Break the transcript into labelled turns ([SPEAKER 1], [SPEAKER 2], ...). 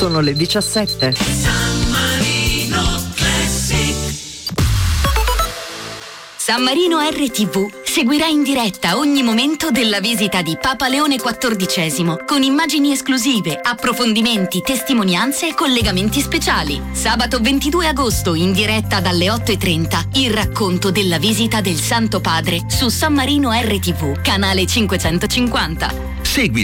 [SPEAKER 1] Sono le 17.
[SPEAKER 2] San Marino RTV seguirà in diretta ogni momento della visita di Papa Leone XIV con immagini esclusive, approfondimenti, testimonianze e collegamenti speciali. Sabato 22 agosto in diretta dalle 8:30 il racconto della visita del Santo Padre su San Marino RTV, canale 550.
[SPEAKER 3] Segui